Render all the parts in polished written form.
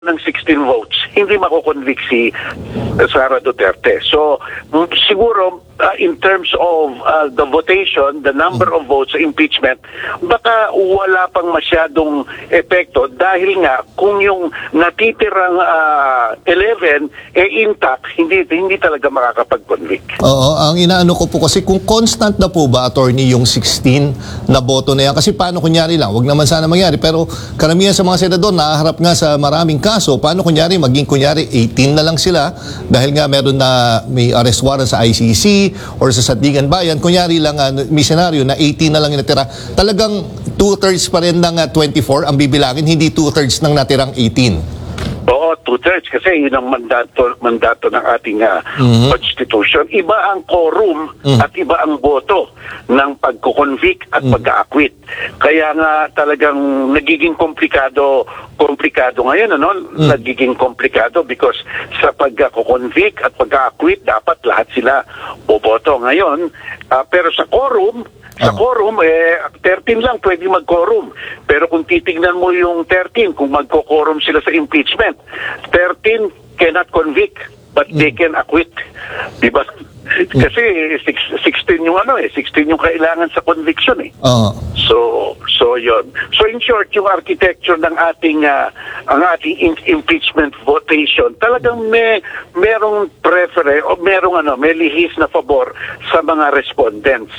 ng 16 votes, hindi makukonvict si Sara Duterte. So, siguro, in terms of the votation, the number of votes sa impeachment, baka wala pang masyadong epekto dahil nga kung yung natitirang 11 intact, hindi talaga makakapag-convict. Oo, ang inaano ko po kasi kung constant na po ba, attorney, yung 16 na boto na yan? Kasi paano kunyari lang, wag naman sana mangyari, pero karamihan sa mga senador nakaharap nga sa maraming kaso, paano kunyari, maging kunyari 18 na lang sila dahil nga meron na may arrest warrant sa ICC or sa Sandigan Bayan, kunyari lang may senaryo na 18 na lang yung natira. Talagang 2/3 pa rin ng 24 ang bibilangin, hindi 2/3 ng natirang 18. Oo, 2/3 kasi yun ang mandato ng ating Constitution. Iba ang quorum at iba ang boto ng pagko-convict at pag-acquit. Kaya nga talagang nagiging komplikado ngayon, Nagiging komplikado because sa pagko-convict at pag-acquit dapat lahat sila boboto ngayon. Pero sa quorum, 13 lang pwede mag-quorum. Pero kung titignan mo yung 13, kung magko-quorum sila sa impeachment, 13 cannot convict, but they can acquit. Diba? Kasi 16 yung 16 yung kailangan sa conviction . So yun. So in short, yung architecture ng ating impeachment votation, talagang merong preference o may lihis na pabor sa mga respondents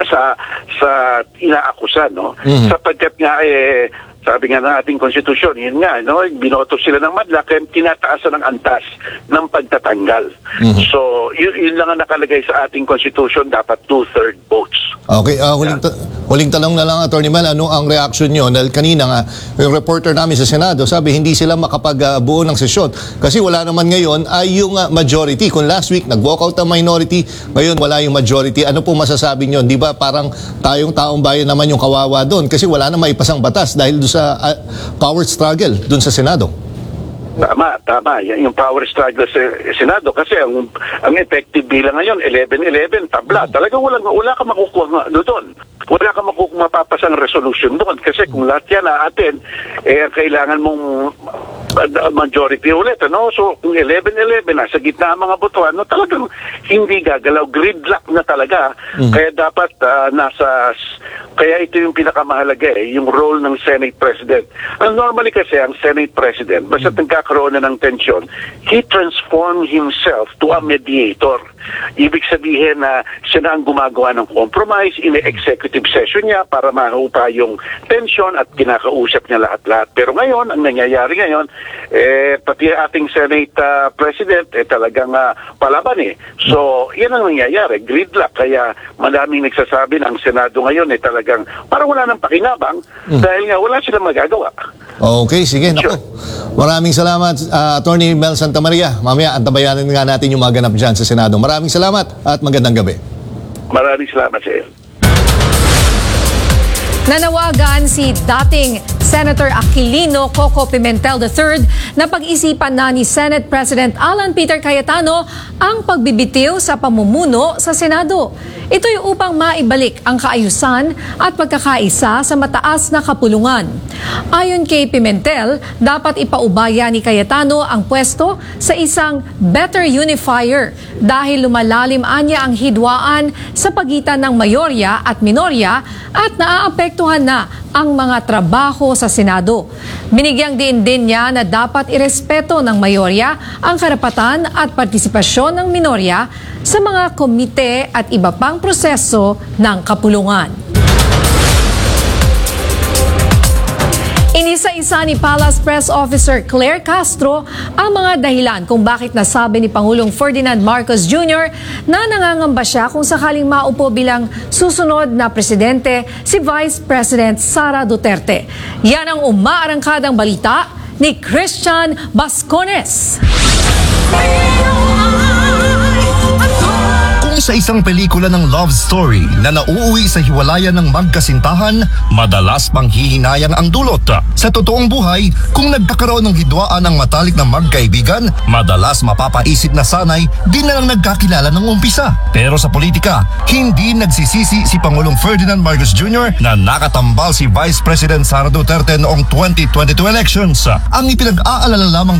sa inaakusa, sapagkat nga sabi nga ng ating konstitusyon, yun nga, binoto sila ng madla, kaya tinataasan ng antas ng pagtatanggal. So, yun lang ang nakalagay sa ating konstitusyon, dapat 2/3 votes. Okay, huling tanong na lang, Atty. Mel, ano ang reaction nyo? Dahil kanina nga, yung reporter namin sa Senado, sabi hindi sila makapagbuo ng sesyon. Kasi wala naman ngayon ay yung majority. Kung last week, nag-walkout ang minority, ngayon wala yung majority. Ano po masasabi nyo? Di ba parang tayong taong bayan naman yung kawawa doon? Kasi wala na maipasang batas dahil doon sa power struggle doon sa Senado. Tama. Yung power struggle sa Senado kasi ang effective bilang ngayon 11-11 tabla. Talaga wala ka makukuha doon. Wala ka mapapasang resolution doon kasi kung lahat yan naatin, kailangan mong majority ulit, So, kung 11-11 nasa gitna ang mga botohan, talagang hindi gagalaw. Gridlock na talaga. Kaya dapat kaya ito yung pinakamahalaga yung role ng Senate President. Normally kasi ang Senate President, basta nagkakaroon na ng tensyon, he transformed himself to a mediator. Ibig sabihin na siya na ang gumagawa ng compromise in the executive session niya para mahupa yung tensyon at kinakausap niya lahat-lahat. Pero ngayon, ang nangyayari ngayon, pati ating Senate President, talagang palaban . So, yan ang nangyayari, gridlock. Kaya maraming nagsasabi na ang Senado ngayon talagang parang wala nang pakinabang dahil nga wala silang magagawa. Okay, sige. Sure. Maraming salamat, Atty. Mel Santamaria. Mamaya, antabayanan nga natin yung maganap dyan sa Senado. Maraming salamat at magandang gabi. Maraming salamat sa iyo. Nanawagan si dating Senator Aquilino Coco Pimentel III na pag-isipan na ni Senate President Alan Peter Cayetano ang pagbibitiw sa pamumuno sa Senado. Ito'y upang maibalik ang kaayusan at pagkakaisa sa mataas na kapulungan. Ayon kay Pimentel, dapat ipaubaya ni Cayetano ang pwesto sa isang better unifier dahil lumalalim anya ang hidwaan sa pagitan ng mayorya at minorya at naaapektuhan na ang mga trabaho sa Senado. Binigyang diin din niya na dapat irespeto ng mayorya ang karapatan at partisipasyon ng minorya sa mga komite at iba pang proseso ng kapulungan. Inisa-isa ni Palace Press Officer Claire Castro ang mga dahilan kung bakit nasabi ni Pangulong Ferdinand Marcos Jr. na nangangamba siya kung sakaling maupo bilang susunod na presidente si Vice President Sara Duterte. Yan ang umaarangkadang balita ni Christian Bascones. Kung sa isang pelikula ng love story na nauuwi sa hiwalayan ng magkasintahan, madalas panghihinayang ang dulot. Sa totoong buhay, kung nagkakaroon ng hidwaan ng matalik na magkaibigan, madalas mapapaisip na sanay di na lang nagkakilala ng umpisa. Pero sa politika, hindi nagsisisi si Pangulong Ferdinand Marcos Jr. na nakatambal si Vice President Sara Duterte noong 2022 elections. Ang ipinag-aalala lamang